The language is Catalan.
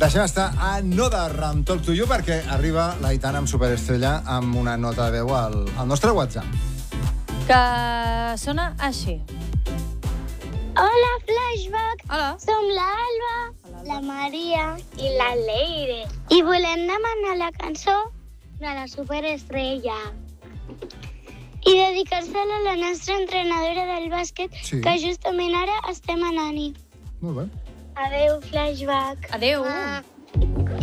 Deixem estar a Another amb Talk to You perquè arriba l'Aitana amb Superestrella amb una nota de veu al nostre WhatsApp. Que sona així. Hola, Flashback. Hola. Som l'Alba, la Maria i la Leire. I volem demanar la cançó de la Superestrella. I dedicar-se-la a la nostra entrenadora del bàsquet, que justament ara estem anant-hi. Molt bé. Adéu, Flashback. Adéu.